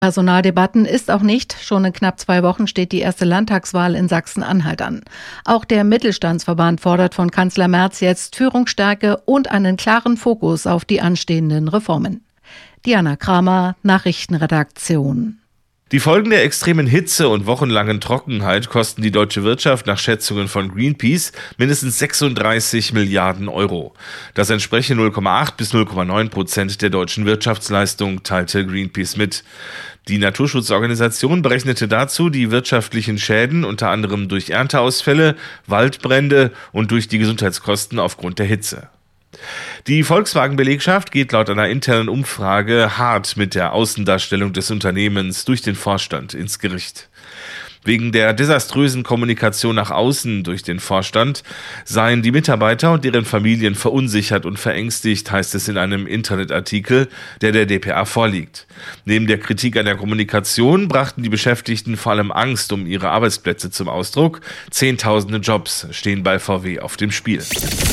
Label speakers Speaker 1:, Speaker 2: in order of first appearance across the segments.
Speaker 1: Personaldebatten ist auch nicht. Schon in knapp 2 Wochen steht die erste Landtagswahl in Sachsen-Anhalt an. Auch der Mittelstandsverband fordert von Kanzler Merz jetzt Führungsstärke und einen klaren Fokus auf die anstehenden Reformen. Diana Kramer, Nachrichtenredaktion.
Speaker 2: Die Folgen der extremen Hitze und wochenlangen Trockenheit kosten die deutsche Wirtschaft nach Schätzungen von Greenpeace mindestens 36 Milliarden Euro. Das entspreche 0,8 bis 0,9% der deutschen Wirtschaftsleistung, teilte Greenpeace mit. Die Naturschutzorganisation berechnete dazu die wirtschaftlichen Schäden unter anderem durch Ernteausfälle, Waldbrände und durch die Gesundheitskosten aufgrund der Hitze. Die Volkswagen-Belegschaft geht laut einer internen Umfrage hart mit der Außendarstellung des Unternehmens durch den Vorstand ins Gericht. Wegen der desaströsen Kommunikation nach außen durch den Vorstand seien die Mitarbeiter und deren Familien verunsichert und verängstigt, heißt es in einem Internetartikel, der dpa vorliegt. Neben der Kritik an der Kommunikation brachten die Beschäftigten vor allem Angst um ihre Arbeitsplätze zum Ausdruck. Zehntausende Jobs stehen bei VW auf dem Spiel.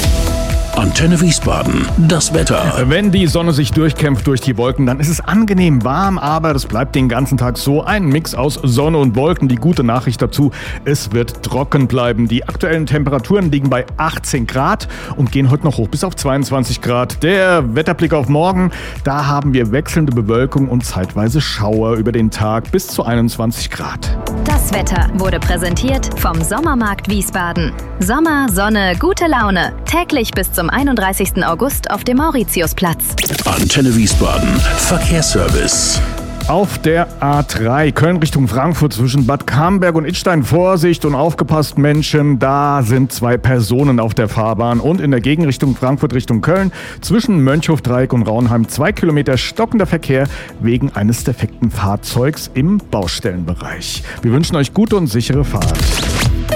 Speaker 3: Antenne Wiesbaden, das Wetter.
Speaker 4: Wenn die Sonne sich durchkämpft durch die Wolken, dann ist es angenehm warm, aber das bleibt den ganzen Tag so. Ein Mix aus Sonne und Wolken. Die gute Nachricht dazu, es wird trocken bleiben. Die aktuellen Temperaturen liegen bei 18 Grad und gehen heute noch hoch bis auf 22 Grad. Der Wetterblick auf morgen, da haben wir wechselnde Bewölkung und zeitweise Schauer über den Tag bis zu 21 Grad.
Speaker 5: Das Wetter wurde präsentiert vom Sommermarkt Wiesbaden. Sommer, Sonne, gute Laune. Täglich bis zum 31. August auf dem Mauritiusplatz.
Speaker 3: Antenne Wiesbaden, Verkehrsservice.
Speaker 4: Auf der A3 Köln Richtung Frankfurt zwischen Bad Camberg und Idstein. Vorsicht und aufgepasst, Menschen, da sind 2 Personen auf der Fahrbahn. Und in der Gegenrichtung Frankfurt Richtung Köln zwischen Mönchhof-Dreieck und Raunheim 2 Kilometer stockender Verkehr wegen eines defekten Fahrzeugs im Baustellenbereich. Wir wünschen euch gute und sichere Fahrt.